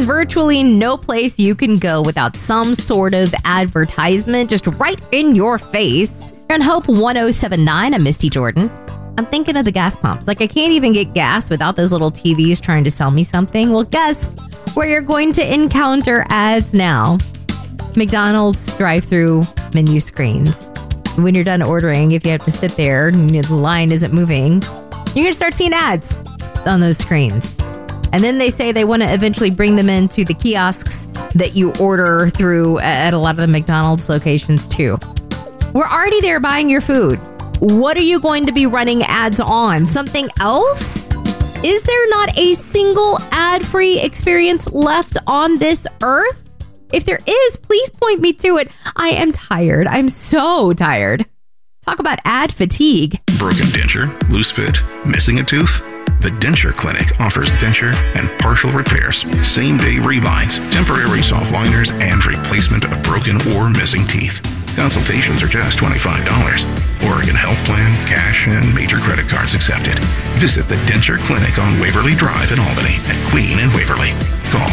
is virtually no place you can go without some sort of advertisement just right in your face. You're on Hope 1079. I'm Misty Jordan. I'm thinking of the gas pumps. Like, I can't even get gas without those little TVs trying to sell me something. Well, guess where you're going to encounter ads now? McDonald's drive-thru menu screens. When you're done ordering, if you have to sit there and the line isn't moving, you're going to start seeing ads on those screens. And then they say they want to eventually bring them into the kiosks that you order through at a lot of the McDonald's locations too. We're already there buying your food. What are you going to be running ads on? Something else? Is there not a single ad-free experience left on this earth? If there is, please point me to it. I am tired. I'm so tired. Talk about ad fatigue. Broken denture, loose fit, missing a tooth? The Denture Clinic offers denture and partial repairs, same-day relines, temporary soft liners, and replacement of broken or missing teeth. Consultations are just $25. Oregon Health Plan, cash, and major credit cards accepted. Visit the Denture Clinic on Waverly Drive in Albany at Queen and Waverly. Call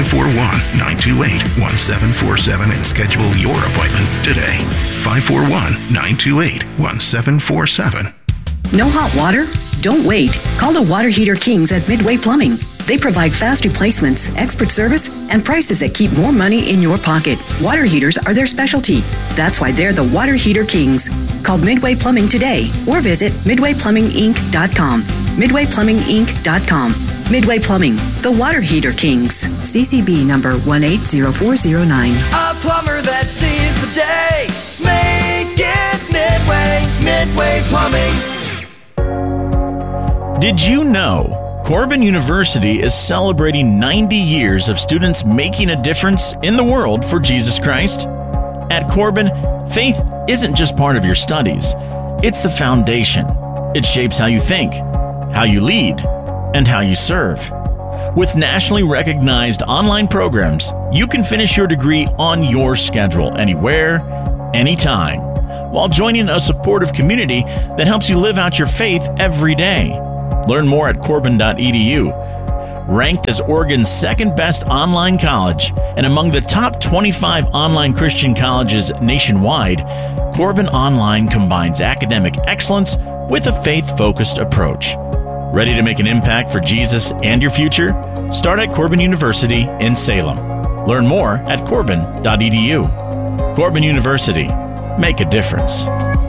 541-928-1747 and schedule your appointment today. 541-928-1747. No hot water? Don't wait. Call the Water Heater Kings at Midway Plumbing. They provide fast replacements, expert service, and prices that keep more money in your pocket. Water heaters are their specialty. That's why they're the Water Heater Kings. Call Midway Plumbing today or visit MidwayPlumbingInc.com. MidwayPlumbingInc.com. Midway Plumbing, the Water Heater Kings. CCB number 180409. A plumber that sees the day. Make it Midway. Midway Plumbing. Did you know Corbin University is celebrating 90 years of students making a difference in the world for Jesus Christ? At Corbin, faith isn't just part of your studies. It's the foundation. It shapes how you think, how you lead, and how you serve. With nationally recognized online programs, you can finish your degree on your schedule, anywhere, anytime, while joining a supportive community that helps you live out your faith every day. Learn more at Corbin.edu. Ranked as Oregon's second best online college and among the top 25 online Christian colleges nationwide, Corbin Online combines academic excellence with a faith-focused approach. Ready to make an impact for Jesus and your future? Start at Corbin University in Salem. Learn more at Corbin.edu. Corbin University. Make a difference.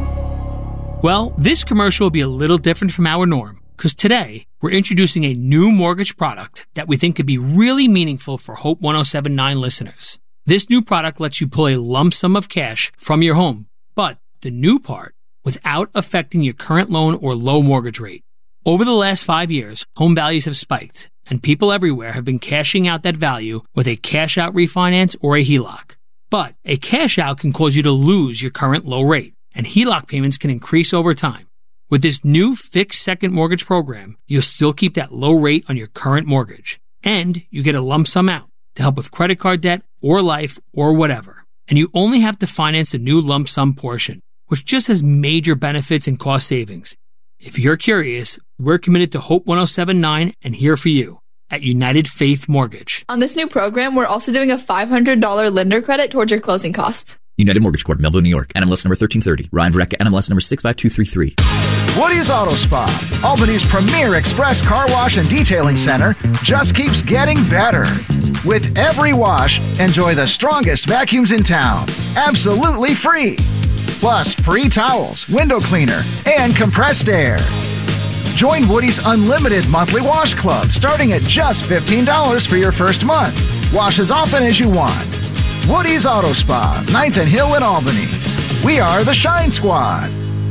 Well, this commercial will be a little different from our norm, because today we're introducing a new mortgage product that we think could be really meaningful for Hope 1079 listeners. This new product lets you pull a lump sum of cash from your home, but the new part, without affecting your current loan or low mortgage rate. Over the last 5 years, home values have spiked, and people everywhere have been cashing out that value with a cash-out refinance or a HELOC. But a cash-out can cause you to lose your current low rate, and HELOC payments can increase over time. With this new fixed second mortgage program, you'll still keep that low rate on your current mortgage, and you get a lump sum out to help with credit card debt or life or whatever. And you only have to finance the new lump sum portion, which just has major benefits and cost savings. If you're curious, we're committed to Hope 1079 and here for you at United Faith Mortgage. On this new program, we're also doing a $500 lender credit towards your closing costs. United Mortgage Corp, Melville, New York. NMLS number 1330. Ryan Verrecka, NMLS number 65233. Woody's Auto Spa, Albany's premier express car wash and detailing center, just keeps getting better. With every wash, enjoy the strongest vacuums in town, absolutely free. Plus free towels, window cleaner, and compressed air. Join Woody's unlimited monthly wash club starting at just $15 for your first month. Wash as often as you want. Woody's Auto Spa, 9th and Hill in Albany. We are the Shine Squad.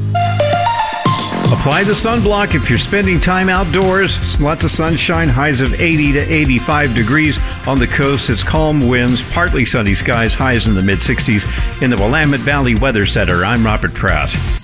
Apply the sunblock if you're spending time outdoors. Lots of sunshine, highs of 80 to 85 degrees. On the coast, it's calm winds, partly sunny skies, highs in the mid-60s. In the Willamette Valley Weather Center, I'm Robert Pratt.